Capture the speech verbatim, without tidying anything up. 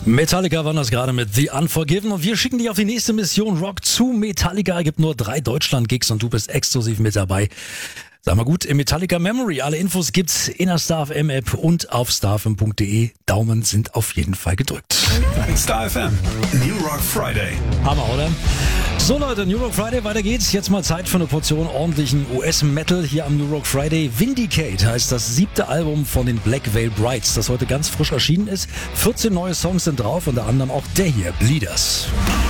Metallica waren das gerade mit The Unforgiven und wir schicken dich auf die nächste Mission Rock zu Metallica. Gibt nur drei Deutschland-Gigs und du bist exklusiv mit dabei. Sag mal gut, im Metallica Memory. Alle Infos gibt's in der Star F M App und auf starfm punkt de. Daumen sind auf jeden Fall gedrückt. Star F M, New Rock Friday. Hammer, oder? So Leute, New Rock Friday, weiter geht's. Jetzt mal Zeit für eine Portion ordentlichen U S-Metal hier am New Rock Friday. Vindicate heißt das siebte Album von den Black Veil Brides, das heute ganz frisch erschienen ist. vierzehn neue Songs sind drauf, unter anderem auch der hier, Bleeders.